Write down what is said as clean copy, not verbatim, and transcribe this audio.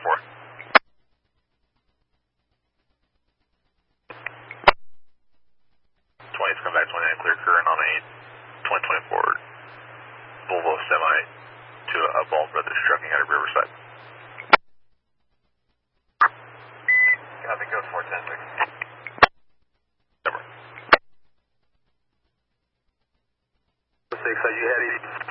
4. 20's come back 29, clear current on a 2024 Volvo Semi to a Ball Brothers Trucking out of Riverside. Copy, code 410. Number. 6, are you heading